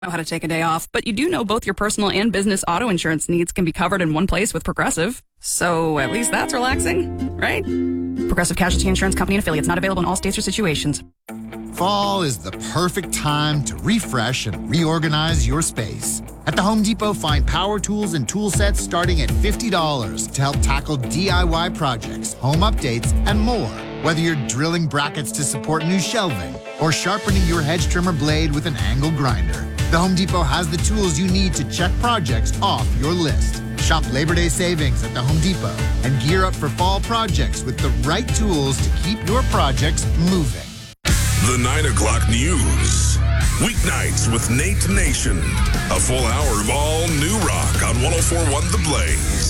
know how to take a day off, but you do know both your personal and business auto insurance needs can be covered in one place with Progressive. So at least that's relaxing, right? Progressive Casualty Insurance Company and affiliates, not available in all states or situations. Fall is the perfect time to refresh and reorganize your space. At the Home Depot, find power tools and tool sets starting at $50 to help tackle DIY projects, home updates, and more. Whether you're drilling brackets to support new shelving or sharpening your hedge trimmer blade with an angle grinder, the Home Depot has the tools you need to check projects off your list. Shop Labor Day savings at the Home Depot and gear up for fall projects with the right tools to keep your projects moving. The 9 o'clock news. Weeknights with Nate Nation. A full hour of all new rock on 104.1 The Blaze.